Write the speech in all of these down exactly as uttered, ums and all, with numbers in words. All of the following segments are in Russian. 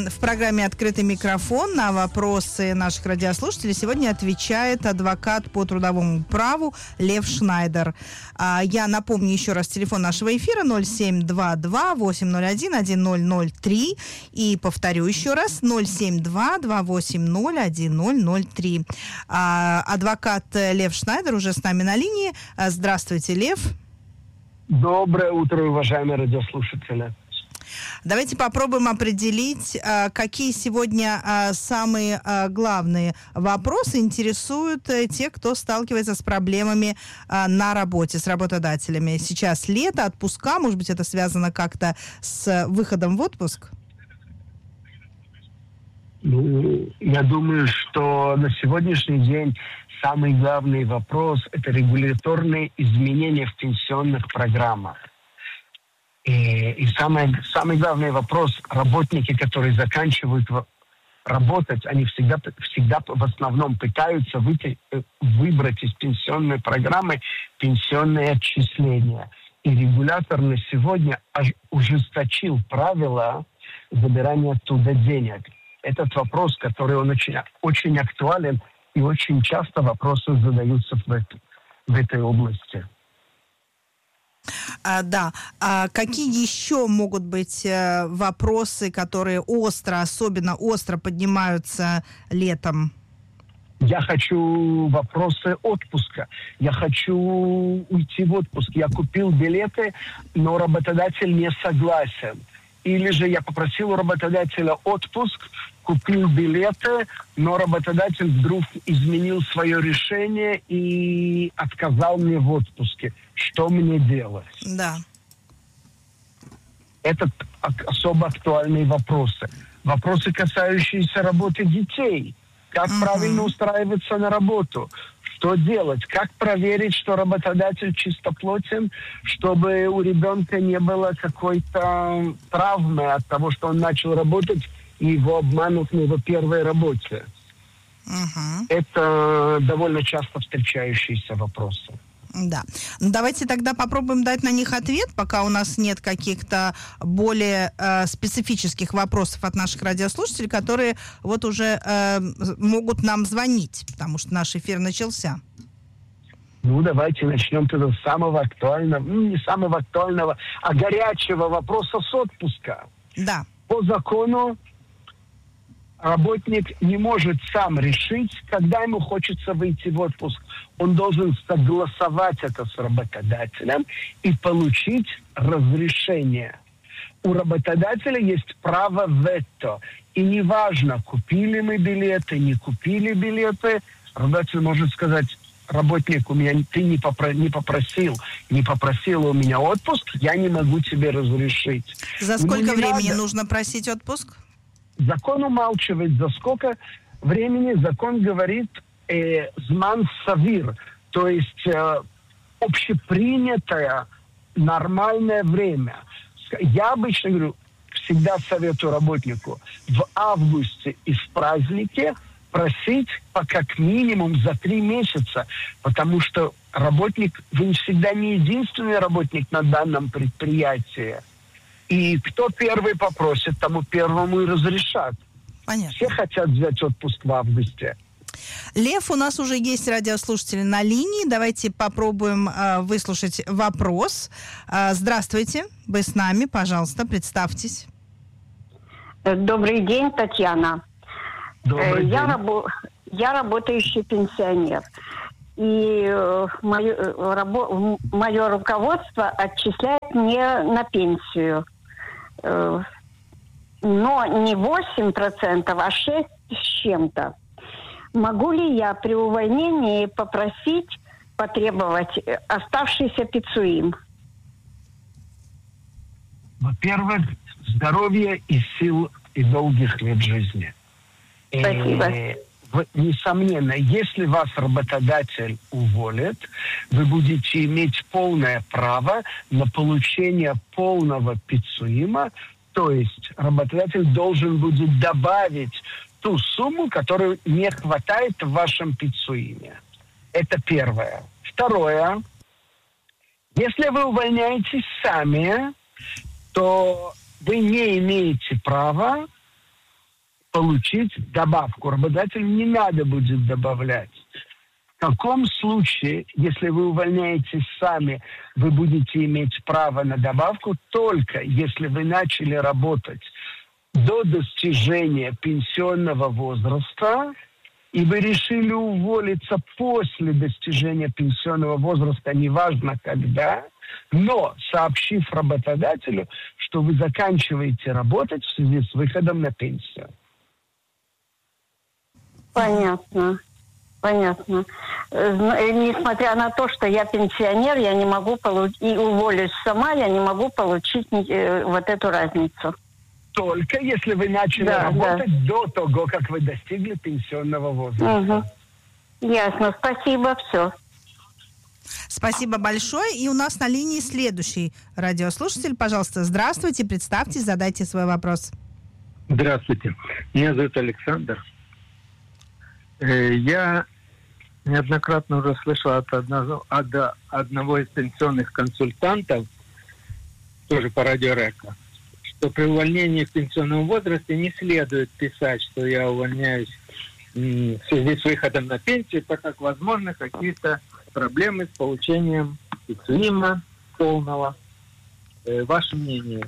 в программе «Открытый микрофон» на вопросы наших радиослушателей сегодня отвечает адвокат по трудовому праву Лев Шнайдер. Я напомню еще раз телефон нашего эфира ноль семь два два восемь ноль один один ноль ноль три и повторю еще раз ноль семь два два восемь ноль один ноль ноль три. Адвокат Лев Шнайдер уже с нами на линии. Здравствуйте, Лев. Доброе утро, уважаемые радиослушатели. Давайте попробуем определить, какие сегодня самые главные вопросы интересуют тех, кто сталкивается с проблемами на работе, с работодателями. Сейчас лето, отпуска, может быть, это связано как-то с выходом в отпуск? Ну, я думаю, что на сегодняшний день самый главный вопрос – это регуляторные изменения в пенсионных программах. И, и самый, самый главный вопрос – работники, которые заканчивают работать, они всегда, всегда в основном пытаются выйти, выбрать из пенсионной программы пенсионные отчисления. И регулятор на сегодня ужесточил правила забирания оттуда денег. Этот вопрос, который он очень, очень актуален, и очень часто вопросы задаются в, это, в этой области. А, да. А какие еще могут быть э, вопросы, которые остро, особенно остро поднимаются летом? Я хочу вопросы отпуска. Я хочу уйти в отпуск. Я купил билеты, но работодатель не согласен. Или же я попросил у работодателя отпуск, купил билеты, но работодатель вдруг изменил свое решение и отказал мне в отпуске. Что мне делать? Да. Это особо актуальные вопросы. Вопросы, касающиеся работы детей. Как uh-huh. правильно устраиваться на работу? Что делать? Как проверить, что работодатель чистоплотен, чтобы у ребенка не было какой-то травмы от того, что он начал работать и его обманут на его первой работе? Uh-huh. Это довольно часто встречающиеся вопросы. Да. Ну, давайте тогда попробуем дать на них ответ, пока у нас нет каких-то более э, специфических вопросов от наших радиослушателей, которые вот уже э, могут нам звонить, потому что наш эфир начался. Ну, давайте начнем тогда с самого актуального, ну, не самого актуального, а горячего вопроса с отпуска. Да. По закону работник не может сам решить, когда ему хочется выйти в отпуск. Он должен согласовать это с работодателем и получить разрешение. У работодателя есть право вето. И неважно, купили мы билеты, не купили билеты, работодатель может сказать: работник, у меня ты не, попро- не попросил, не попросил у меня отпуск, я не могу тебе разрешить. За сколько ну, времени надо. нужно просить отпуск? Закон умалчивает, за сколько времени. Закон говорит э, «зман савир», то есть э, общепринятое нормальное время. Я обычно говорю, всегда советую работнику в августе и в празднике просить по как минимум за три месяца, потому что работник, вы всегда не единственный работник на данном предприятии. И кто первый попросит, тому первому и разрешат. Понятно. Все хотят взять отпуск в августе. Лев, у нас уже есть радиослушатели на линии. Давайте попробуем э, выслушать вопрос. Э, здравствуйте, вы с нами, пожалуйста, представьтесь. Добрый день, Татьяна. Добрый я, день. рабо- я работающий пенсионер. И э, мое, рабо- мое руководство отчисляет мне на пенсию. Э, но не восемь процентов, а шесть процентов с чем-то. Могу ли я при увольнении попросить, потребовать оставшийся пицуим? Во-первых, здоровья и сил и долгих лет жизни. Спасибо. И, несомненно, если вас работодатель уволит, вы будете иметь полное право на получение полного пицуима, то есть работодатель должен будет добавить ту сумму, которую не хватает в вашем пицуиме. Это первое. Второе. Если вы увольняетесь сами, то вы не имеете права получить добавку. Работодателю не надо будет добавлять. В каком случае, если вы увольняетесь сами, вы будете иметь право на добавку только если вы начали работать до достижения пенсионного возраста, и вы решили уволиться после достижения пенсионного возраста, неважно когда, но сообщив работодателю, что вы заканчиваете работать в связи с выходом на пенсию. Понятно. Понятно. Несмотря на то, что я пенсионер, я не могу получить, и уволюсь сама, я не могу получить э, вот эту разницу. Только если вы начали да, работать да. до того, как вы достигли пенсионного возраста. Угу. Ясно. Спасибо. Все. Спасибо большое. И у нас на линии следующий радиослушатель. Пожалуйста, здравствуйте, представьтесь, задайте свой вопрос. Здравствуйте. Меня зовут Александр. Я неоднократно уже слышал от одного, от одного из пенсионных консультантов, тоже по радио Река, что при увольнении в пенсионном возрасте не следует писать, что я увольняюсь в связи с выходом на пенсию, так как возможны какие-то проблемы с получением пенсиона полного. Ваше мнение?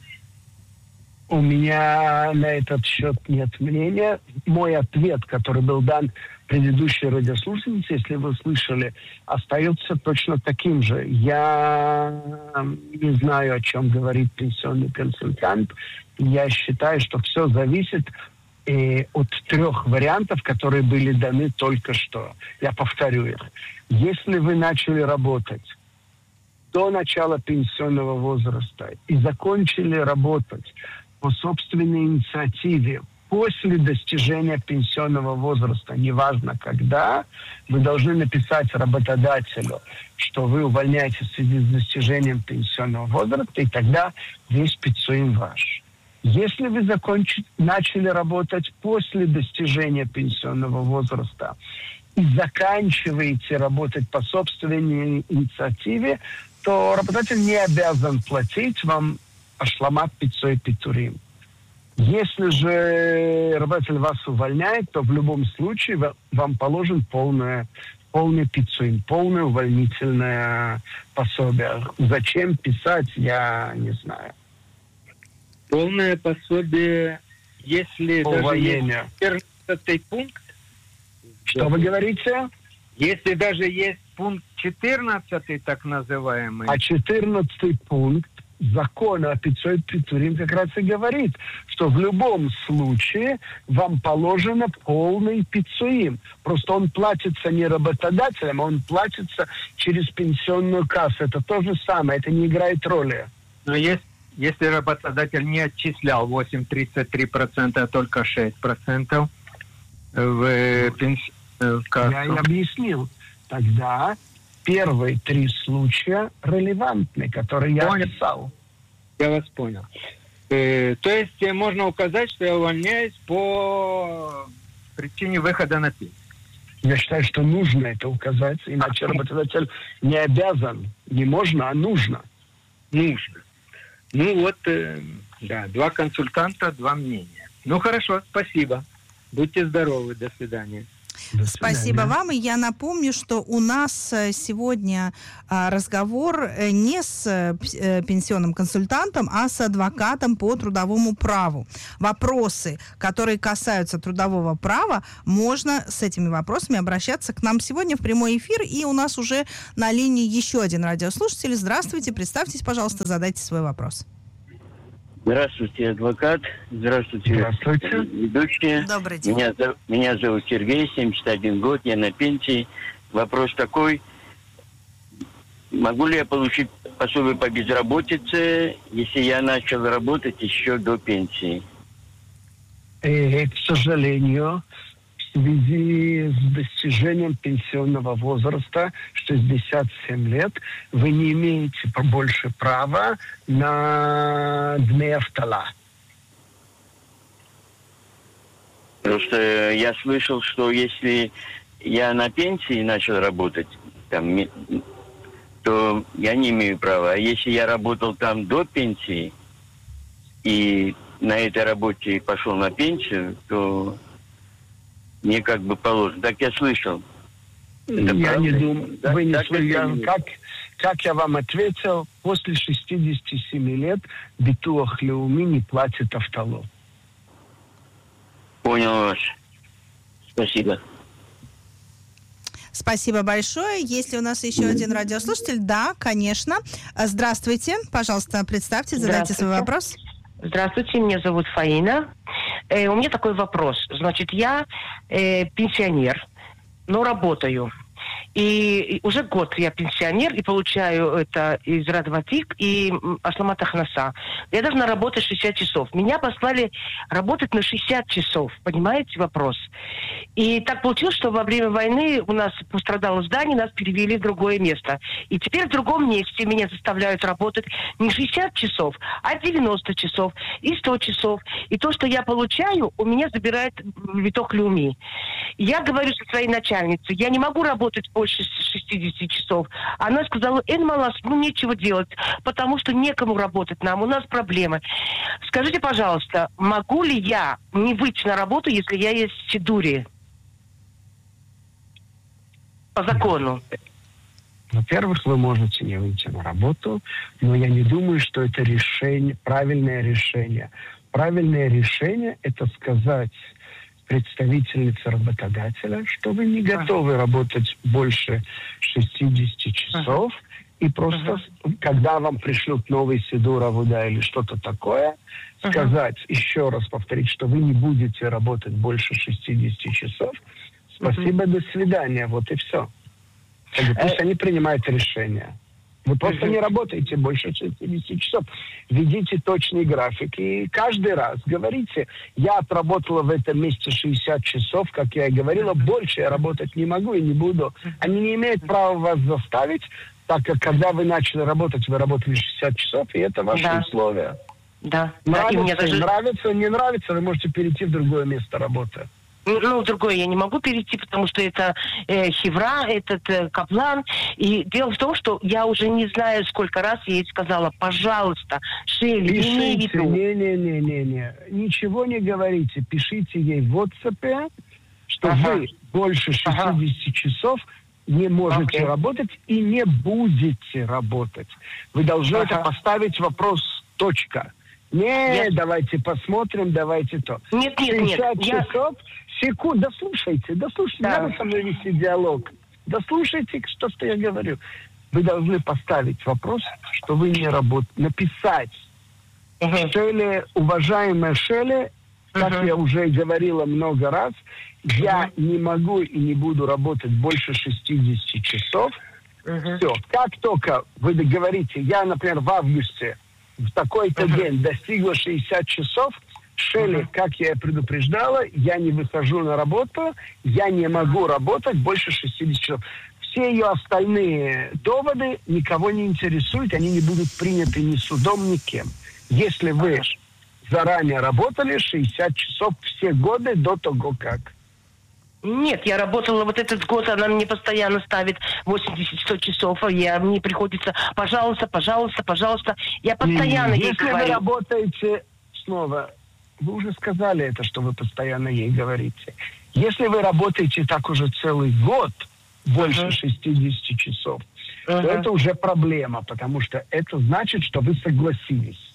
У меня на этот счет нет мнения. Мой ответ, который был дан предыдущей радиослушательнице, если вы слышали, остается точно таким же. Я не знаю, о чем говорит пенсионный консультант. Я считаю, что все зависит э, от трех вариантов, которые были даны только что. Я повторю их. Если вы начали работать до начала пенсионного возраста и закончили работать по собственной инициативе после достижения пенсионного возраста, неважно когда, вы должны написать работодателю, что вы увольняетесь в связи с достижением пенсионного возраста, и тогда весь пенсион ваш. Если вы закончили, начали работать после достижения пенсионного возраста и заканчиваете работать по собственной инициативе, то работодатель не обязан платить вам ашламат пиццой питурим. Если же работодатель вас увольняет, то в любом случае вам положен полное, полный пиццуин, полное увольнительное пособие. Зачем писать, я не знаю. Полное пособие, если увольнение. Даже есть четырнадцатый пункт. Что вы говорите? Если даже есть пункт четырнадцатый, так называемый. А четырнадцатый пункт закона о пиццой питурим как раз и говорит, что в любом случае вам положено полный пиццуим. Просто он платится не работодателем, а он платится через пенсионную кассу. Это то же самое, это не играет роли. Но есть, если работодатель не отчислял восемь целых тридцать три сотых процента, а только шесть процентов в пенсионную кассу. Я и объяснил. Тогда первые три случая релевантны, которые я понял. описал. Я вас понял. Э, то есть можно указать, что я увольняюсь по причине выхода на пенсию. Я считаю, что нужно это указать, иначе работодатель не обязан. Не можно, а нужно. Нужно. Ну вот, э, да, два консультанта, два мнения. Ну хорошо, спасибо. Будьте здоровы, до свидания. Спасибо вам. И я напомню, что у нас сегодня разговор не с пенсионным консультантом, а с адвокатом по трудовому праву. Вопросы, которые касаются трудового права, можно с этими вопросами обращаться к нам сегодня в прямой эфир. И у нас уже на линии еще один радиослушатель. Здравствуйте, представьтесь, пожалуйста, задайте свой вопрос. Здравствуйте, адвокат. Здравствуйте, Здравствуйте. ведущие. Добрый день. Меня, меня зовут Сергей, семьдесят один год, я на пенсии. Вопрос такой. Могу ли я получить пособие по безработице, если я начал работать еще до пенсии? И, к сожалению, в связи с достижением пенсионного возраста шестьдесят семь лет, вы не имеете больше права на дне автала. Просто я слышал, что если я на пенсии начал работать, там, то я не имею права. А если я работал там до пенсии, и на этой работе пошел на пенсию, то мне как бы положено. Так я слышал. Это я правда? Не думаю. Да, вы не слышали. Как, как я вам ответил, после шестидесяти семи лет Битуах Леуми не платит автолог. Понял вас. Спасибо. Спасибо большое. Есть ли у нас еще один радиослушатель? Да, конечно. Здравствуйте. Пожалуйста, представьте, задайте свой вопрос. Здравствуйте, меня зовут Фаина. Э, у меня такой вопрос. Значит, я э, пенсионер, но работаю. И уже год я пенсионер и получаю это из Радватик и Ашламат Ахнаса. Я должна работать шестьдесят часов. Меня послали работать на шестьдесят часов. Понимаете вопрос? И так получилось, что во время войны у нас пострадало здание, нас перевели в другое место. И теперь в другом месте меня заставляют работать не шестьдесят часов, а девяносто часов и сто часов. И то, что я получаю, у меня забирает Битуах Леуми. Я говорю со своей начальницей, я не могу работать больше шестидесяти часов. Она сказала, Эн Малас, ну нечего делать, потому что некому работать нам, у нас проблемы. Скажите, пожалуйста, могу ли я не выйти на работу, если я есть в Сидуре? По закону. Во-первых, вы можете не выйти на работу, но я не думаю, что это решение, правильное решение. Правильное решение – это сказать представительнице работодателя, что вы не готовы работать больше шестидесяти часов, uh-huh. и просто, uh-huh. когда вам пришлют новый Сидур Авуда или что-то такое, uh-huh. сказать, еще раз повторить, что вы не будете работать больше шестидесяти часов. Спасибо, uh-huh. до свидания, вот и все. Пусть uh-huh. они принимают решение. Вы просто uh-huh. не работаете больше шестидесяти часов. Ведите точный график. И каждый раз говорите, я отработала в этом месте шестьдесят часов, как я и говорила, uh-huh. больше я работать не могу и не буду. Они не имеют права вас заставить, так как когда вы начали работать, вы работали шестьдесят часов, и это ваши да. условия. Да. Нравится, да, даже... нравится, не нравится, вы можете перейти в другое место работы. Ну, в другое я не могу перейти, потому что это э, хевра, этот э, каплан. И дело в том, что я уже не знаю, сколько раз я ей сказала, пожалуйста, Шели, имей в виду. Не-не-не-не-не. Ничего не говорите. Пишите ей в WhatsApp, что ага. вы больше шестидесяти ага. часов не можете okay. работать и не будете работать. Вы должны ага. это поставить вопрос «точка». Не, нет. давайте посмотрим, давайте то. Нет, нет, нет. часов, я... секунд, дослушайте, дослушайте, да. надо со мной вести диалог. Дослушайте, что, что я говорю. Вы должны поставить вопрос, что вы не работаете, написать. Угу. Шеле, уважаемая Шеле, как угу. я уже говорила много раз, угу. я не могу и не буду работать больше шестидесяти часов. Угу. Все, как только вы говорите, я, например, в августе в такой-то uh-huh. день достигла шестьдесят часов, Шелли, uh-huh. как я и предупреждала, я не выхожу на работу, я не могу работать больше шестидесяти часов. Все ее остальные доводы никого не интересуют, они не будут приняты ни судом, ни кем. Если вы uh-huh. заранее работали шестьдесят часов все годы до того, как. Нет, я работала вот этот год, она мне постоянно ставит восемьдесят-сто часов, а я, мне приходится, пожалуйста, пожалуйста, пожалуйста. Я постоянно ей Если говорю. Вы работаете, снова, вы уже сказали это, что вы постоянно ей говорите. Если вы работаете так уже целый год, больше uh-huh. шестидесяти часов, uh-huh. то это уже проблема, потому что это значит, что вы согласились.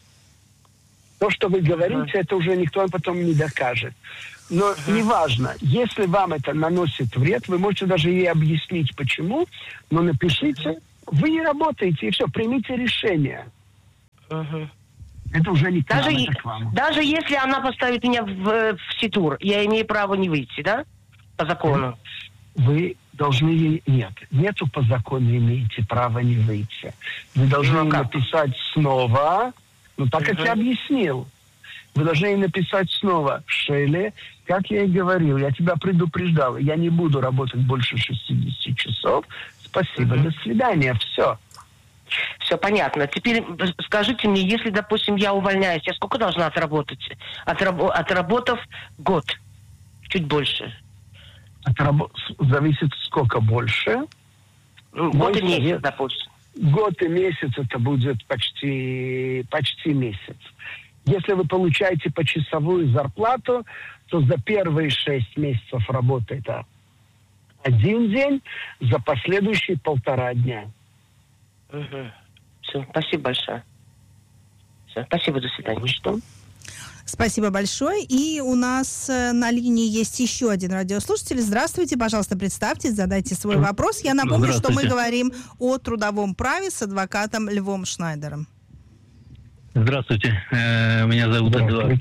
То, что вы говорите, uh-huh. это уже никто потом не докажет. Но uh-huh. неважно, если вам это наносит вред, вы можете даже ей объяснить, почему, но напишите, uh-huh. вы не работаете, и все, примите решение. Uh-huh. Это уже не к даже, нам, это к вам. Даже если она поставит меня в, в Сидур, я имею право не выйти, да? По закону. Вы должны ей... Нет, нету по закону имеете право не выйти. Вы должны ну, написать снова, ну так uh-huh. как я объяснил. Вы должны ей написать снова, Шелли, как я и говорил, я тебя предупреждал, я не буду работать больше шестидесяти часов. Спасибо, mm-hmm. до свидания, все. Все понятно. Теперь скажите мне, если, допустим, я увольняюсь, я сколько должна отработать? Отраб- отработав год, чуть больше. Отраб... Зависит сколько больше. Год и месяц, допустим. Год и месяц это будет почти, почти месяц. Если вы получаете почасовую зарплату, то за первые шесть месяцев работы это один день, за последующие полтора дня. Угу. Все, спасибо большое. Все, спасибо, до свидания. Что? Спасибо большое. И у нас на линии есть еще один радиослушатель. Здравствуйте, пожалуйста, представьтесь, задайте свой вопрос. Я напомню, что мы говорим о трудовом праве с адвокатом Львом Шнайдером. Здравствуйте, меня зовут Эдуард.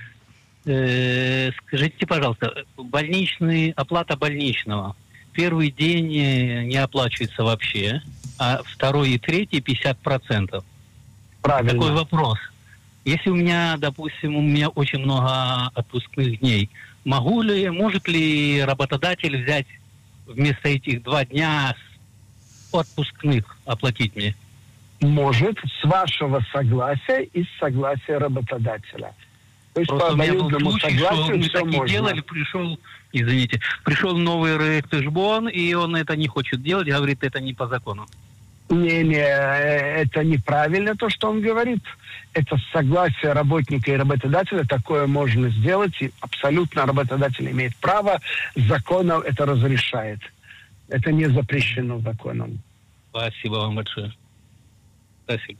Скажите, пожалуйста, больничный, оплата больничного. Первый день не оплачивается вообще, а второй и третий пятьдесят процентов. Правильно. Такой вопрос. Если у меня, допустим, у меня очень много отпускных дней, могу ли, может ли работодатель взять вместо этих два дня отпускных оплатить мне? Может, с вашего согласия и с согласия работодателя. То есть Просто по у меня был обоюдному случай, что согласию мы все так не можно. делали, пришел, извините, пришел новый рэктышбон, и он это не хочет делать, говорит, это не по закону. Не-не, это неправильно то, что он говорит. Это согласие работника и работодателя, такое можно сделать, и абсолютно работодатель имеет право, законом это разрешает. Это не запрещено законом. Спасибо вам большое. Спасибо.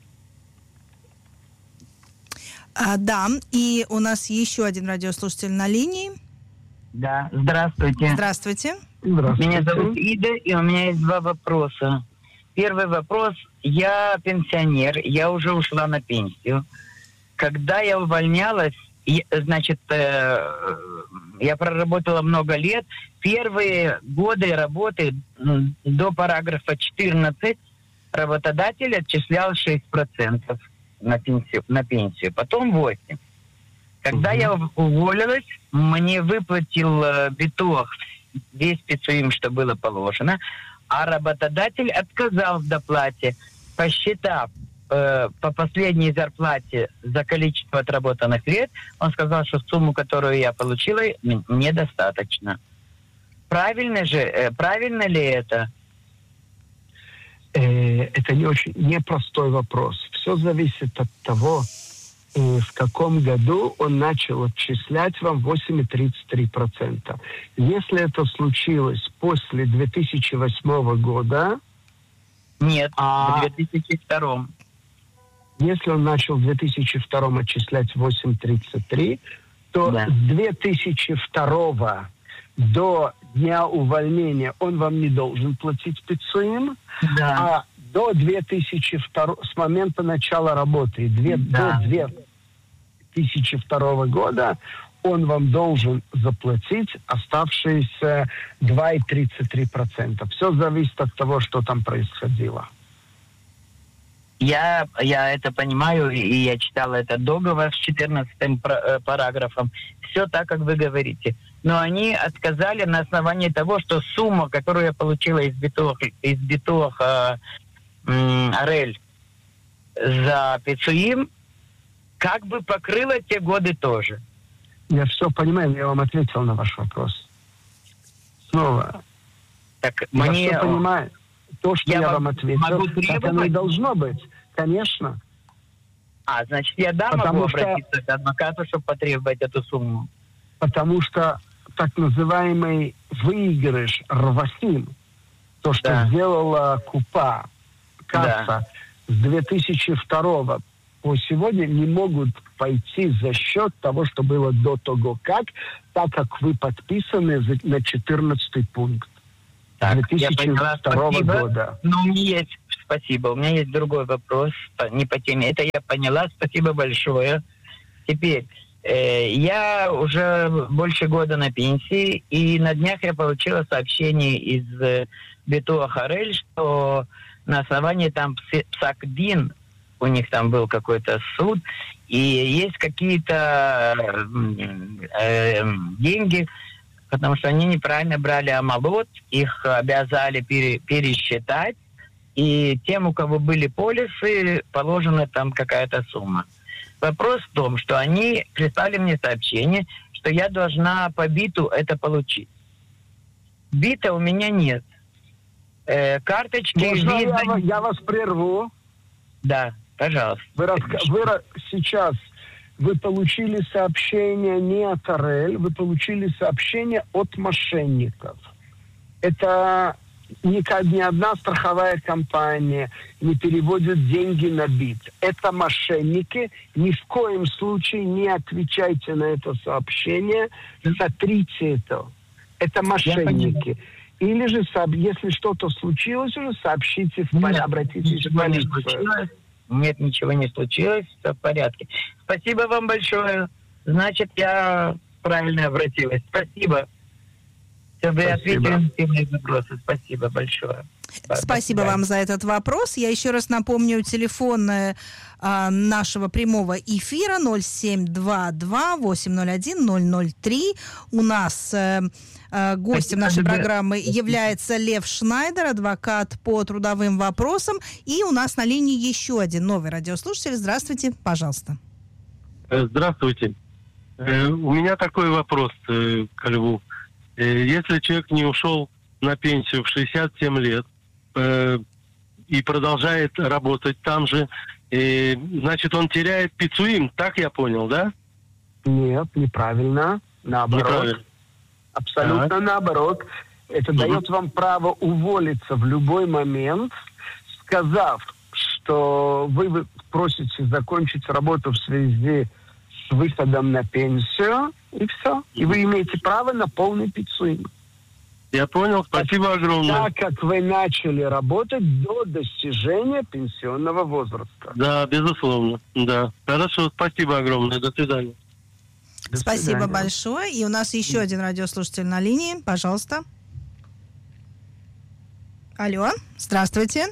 А, да, и у нас еще один радиослушатель на линии. Да, здравствуйте. Здравствуйте. Здравствуйте. Меня зовут Ида, и у меня есть два вопроса. Первый вопрос. Я пенсионер, я уже ушла на пенсию. Когда я увольнялась, я, значит, э, я проработала много лет. Первые годы работы до параграфа четырнадцать работодатель отчислял шесть процентов на пенсию, на пенсию, потом восемь процентов. Когда угу. я уволилась, мне выплатил э, биток весь пиццуим, что было положено, а работодатель отказал в доплате, посчитав э, по последней зарплате за количество отработанных лет, он сказал, что сумму, которую я получила, недостаточно. Правильно же, э, правильно ли это? Э, это не очень непростой вопрос. Все зависит от того, э, в каком году он начал отчислять вам восемь целых тридцать три сотых процента. Если это случилось после две тысячи восьмого года... Нет, а... в две тысячи втором. Если он начал в две тысячи втором отчислять восемь целых тридцать три сотых, то да. С две тысячи второго до дня увольнения он вам не должен платить пиццуим, да. а до две тысячи второго, с момента начала работы, две, да. до две тысячи второго года он вам должен заплатить оставшиеся два целых тридцать три сотых процента. Все зависит от того, что там происходило. Я, я это понимаю, и я читала этот договор с четырнадцатым параграфом. Все так, как вы говорите. Но они отказали на основании того, что сумма, которую я получила из битох, из битох э, э, Арель за пиццуим, как бы покрыла те годы тоже. Я все понимаю, я вам ответил на ваш вопрос. Снова. Так, я мне... все понимаю. То, что я, я вам ответил, требовать... так оно и должно быть. Конечно. А, значит, я да, потому могу что... обратиться к адвокату, чтобы потребовать эту сумму? Потому что так называемый выигрыш Рвасим, то, что да. сделала Купа, касса, да. с две тысячи второго по сегодня не могут пойти за счет того, что было до того как, так как вы подписаны на четырнадцатый пункт. Так, две тысячи второго года. Но у меня есть, спасибо, у меня есть другой вопрос, не по теме. Это я поняла, спасибо большое. Теперь, э, я уже больше года на пенсии, и на днях я получила сообщение из э, Битуах Арель, что на основании там Псак-Дин, у них там был какой-то суд, и есть какие-то э, э, деньги, потому что они неправильно брали амалот, их обязали пере, пересчитать, и тем, у кого были полисы, положена там какая-то сумма. Вопрос в том, что они прислали мне сообщение, что я должна по биту это получить. Бита у меня нет. Э, карточки... Можно виза... я, я вас прерву? Да, пожалуйста. Вы, раска... Вы сейчас вы получили сообщение не от АРЭЛ, вы получили сообщение от мошенников. Это ни, ни одна страховая компания не переводит деньги на бит. Это мошенники. Ни в коем случае не отвечайте на это сообщение. Сотрите это. Это мошенники. Или же, если что-то случилось уже, сообщите, в полицию, обратитесь в полицию. Нет, ничего не случилось, все в порядке. Спасибо вам большое. Значит, я правильно обратилась. Спасибо. Все, вы ответили на все мои вопросы. Спасибо большое. Спасибо вам за этот вопрос. Я еще раз напомню, телефон э, нашего прямого эфира ноль семь два два восемь ноль один ноль ноль три. У нас э, э, гостем нашей программы является Лев Шнайдер, адвокат по трудовым вопросам. И у нас на линии еще один новый радиослушатель. Здравствуйте, пожалуйста. Здравствуйте. Э, у меня такой вопрос э, к Льву. Э, если человек не ушел на пенсию в шестьдесят семь лет, и продолжает работать там же, и, значит, он теряет пицуим, так я понял, да? Нет, неправильно. Наоборот. Неправильно. Абсолютно так. Наоборот. Это угу. дает вам право уволиться в любой момент, сказав, что вы просите закончить работу в связи с выходом на пенсию, и все. И вы имеете право на полный пицуим. Я понял, спасибо огромное. Так как вы начали работать до достижения пенсионного возраста. Да, безусловно, да. Хорошо, спасибо огромное, до свидания. До спасибо свидания. Большое. И у нас еще один радиослушатель на линии, пожалуйста. Алло, здравствуйте.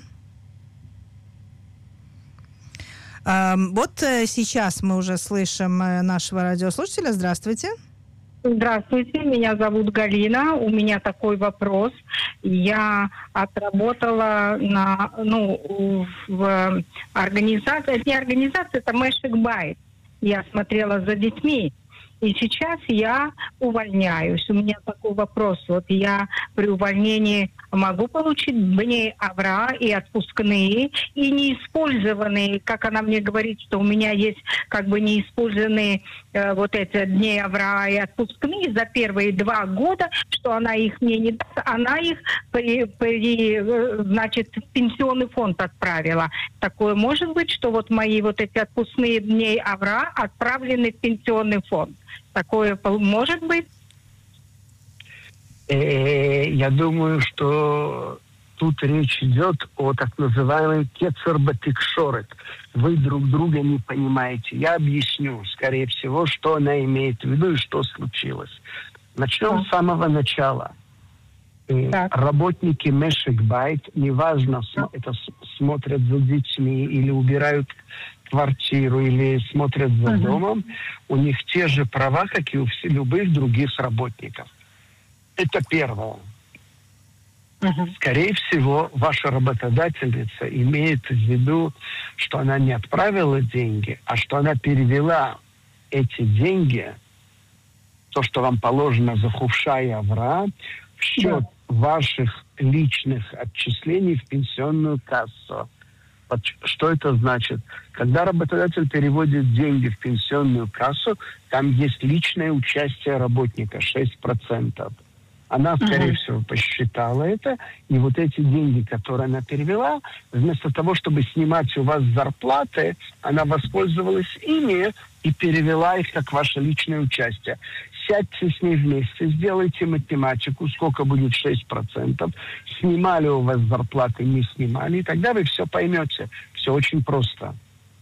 Вот сейчас мы уже слышим нашего радиослушателя. Здравствуйте. Здравствуйте, меня зовут Галина. У меня такой вопрос. Я отработала на, ну, в организации, это не организация, это Мэшек Байт. Я смотрела за детьми. И сейчас я увольняюсь. У меня такой вопрос. Вот я при увольнении могу получить бней авра и отпускные, и неиспользованные, как она мне говорит, что у меня есть как бы неиспользованные э, вот эти дни авра и отпускные за первые два года, что она их мне не даст, она их при, при, значит, в пенсионный фонд отправила. Такое может быть, что вот мои вот эти отпускные дни авра отправлены в пенсионный фонд? Такое может быть? Я думаю, что тут речь идет о так называемой кецер-батикшорет. Вы друг друга не понимаете. Я объясню, скорее всего, что она имеет в виду и что случилось. Начнем да. с самого начала. Так. Работники Мэшек Байт, неважно, да. это смотрят за детьми или убирают квартиру, или смотрят за uh-huh. домом, у них те же права, как и у всех, любых других работников. Это первое. Uh-huh. Скорее всего, ваша работодательница имеет в виду, что она не отправила деньги, а что она перевела эти деньги, то, что вам положено за хувша и авра, в счет uh-huh. ваших личных отчислений в пенсионную кассу. Что это значит? Когда работодатель переводит деньги в пенсионную кассу, там есть личное участие работника, шесть процентов. Она, скорее uh-huh. всего, посчитала это, и вот эти деньги, которые она перевела, вместо того, чтобы снимать у вас зарплаты, она воспользовалась ими и перевела их как ваше личное участие. Сядьте с ней вместе, сделайте математику, сколько будет шесть процентов, снимали у вас зарплаты, не снимали, и тогда вы все поймете. Все очень просто.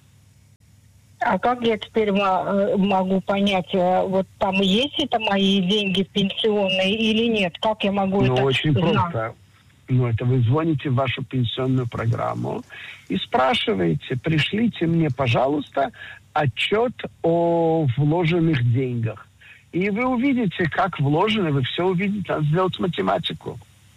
А как я теперь могу понять, вот там есть это мои деньги пенсионные или нет? Как я могу ну, это очень знать? просто. Ну, это вы звоните в вашу пенсионную программу и спрашиваете, пришлите мне, пожалуйста, отчет о вложенных деньгах. И вы увидите, как вложено, вы все увидите, надо сделать математику.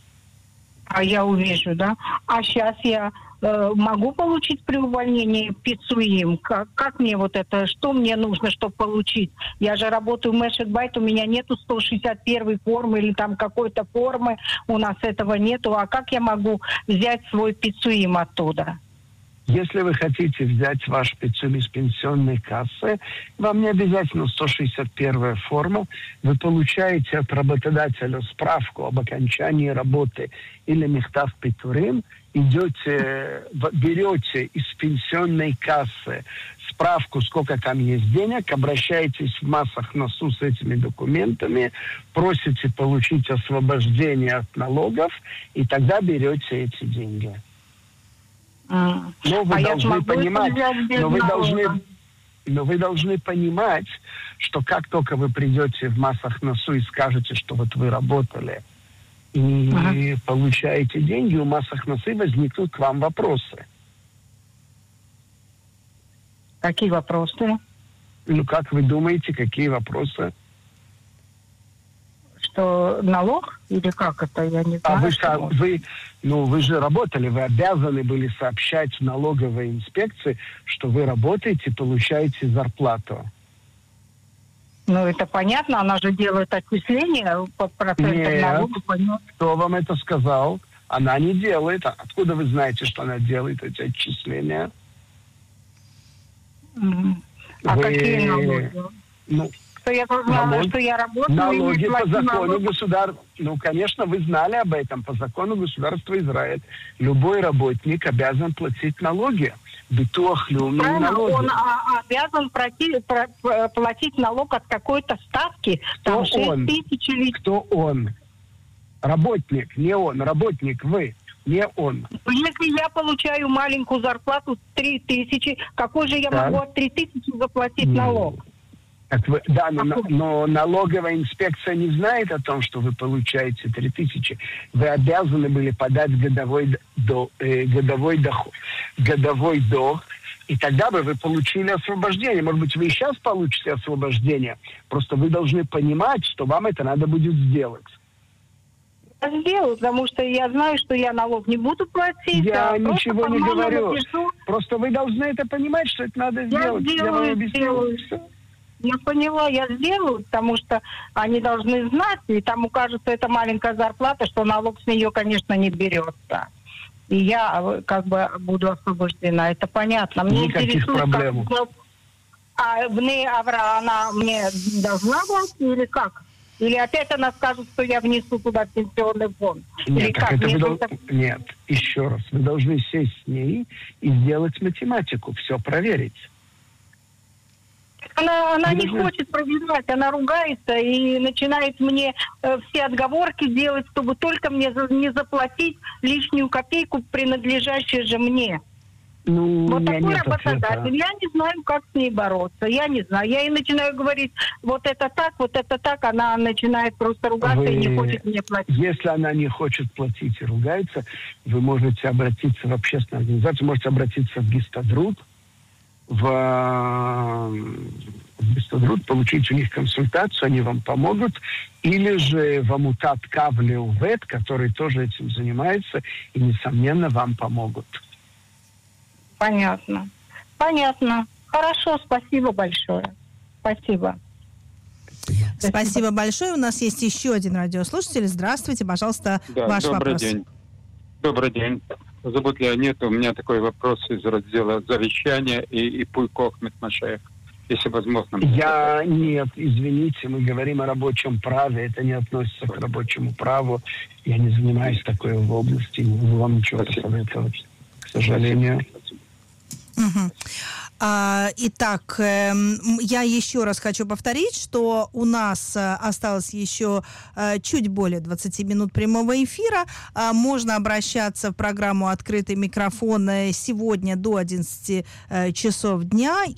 А я увижу, да? А сейчас я э, могу получить при увольнении пицуим? Как, как мне вот это, что мне нужно, чтобы получить? Я же работаю в Мэшек Байт, у меня нету сто шестьдесят первой формы или там какой-то формы, у нас этого нету. А как я могу взять свой пицуим оттуда? Если вы хотите взять ваш пенсион из пенсионной кассы, вам не обязательно сто шестьдесят первая форма. Вы получаете от работодателя справку об окончании работы или мехтав питурим, идете, берете из пенсионной кассы справку, сколько там есть денег, обращаетесь в массах НАСУ с этими документами, просите получить освобождение от налогов, и тогда берете эти деньги. А, но вы а должны понимать, но вы должны, но вы должны понимать, что как только вы придете в массах НАСУ и скажете, что вот вы работали и ага. получаете деньги, у массах НАСУ возникнут к вам вопросы. Какие вопросы? Ну, как вы думаете, какие вопросы? Что налог или как это, я не знаю. А вы, что... вы, ну, вы же работали, вы обязаны были сообщать в налоговой инспекции, что вы работаете, получаете зарплату. Ну, это понятно, она же делает отчисления по процентам налога. Нет, кто вам это сказал? Она не делает. Откуда вы знаете, что она делает эти отчисления? Mm. А вы... какие налоги? Ну, что я должна, налог... что я работаю налоги и не по закону налог. государства. Ну, конечно, вы знали об этом. По закону государства Израиль любой работник обязан платить налоги. Битуах леуми налоги. Он а, обязан пройти, про, платить налог от какой-то ставки. Кто там шесть он? тысяч или... Кто он? Работник, не он. Работник вы, не он. Если я получаю маленькую зарплату три тысячи, какой же я так. могу от три тысячи заплатить налог? Так вы, да, но, но, но налоговая инспекция не знает о том, что вы получаете три тысячи. Вы обязаны были подать годовой, до, э, годовой, доход, годовой долг, и тогда бы вы получили освобождение. Может быть, вы и сейчас получите освобождение, просто вы должны понимать, что вам это надо будет сделать. Я сделаю, потому что я знаю, что я налог не буду платить. Я а ничего не говорю. Напишу. Просто вы должны это понимать, что это надо Я сделать. сделаю, я вам объясню. сделаю. Я поняла, я сделаю, потому что они должны знать, и там укажется эта маленькая зарплата, что налог с нее, конечно, не берется. И я как бы буду освобождена, это понятно. Мне никаких проблем. Как, а мне Авра, она мне должна платить или как? Или опять она скажет, что я внесу туда пенсионный фонд? Нет, или так как? это вы дол... это... Нет, еще раз. Вы должны сесть с ней и сделать математику, все проверить. Она, она не должны... хочет проверять, она ругается и начинает мне э, все отговорки делать, чтобы только мне за, не заплатить лишнюю копейку, принадлежащую же мне. Ну, вот такой нет работодатель. ответа. Я не знаю, как с ней бороться. Я не знаю. Я ей начинаю говорить, вот это так, вот это так. Она начинает просто ругаться вы... и не хочет мне платить. Если она не хочет платить и ругается, вы можете обратиться в общественную организацию, можете обратиться в Гистадрут, в, в Гистадрут, получить у них консультацию, они вам помогут. Или же в Амутат Кавле Увет, который тоже этим занимается, и, несомненно, вам помогут. Понятно. Понятно. Хорошо, спасибо большое. Спасибо. Спасибо большое. У нас есть еще один радиослушатель. Здравствуйте, пожалуйста, да, ваш добрый вопрос. День. Добрый день. Зовут Леонид. У меня такой вопрос из раздела завещания и, и Пуйков Метмашеев, если возможно. Я нет, извините, мы говорим о рабочем праве, это не относится к рабочему праву. Я не занимаюсь такой в области, не могу вам ничего посоветовать, к сожалению. Угу. А, итак, э, я еще раз хочу повторить, что у нас э, осталось еще э, чуть более двадцать минут прямого эфира. А, можно обращаться в программу «Открытый микрофон» сегодня до одиннадцати э, часов дня.